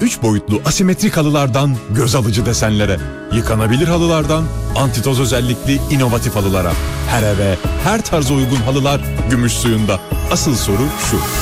3 boyutlu asimetrik halılardan göz alıcı desenlere, yıkanabilir halılardan antitoz özellikli inovatif halılara. Her eve, her tarza uygun halılar Gümüş Suyu'nda. Asıl soru şu: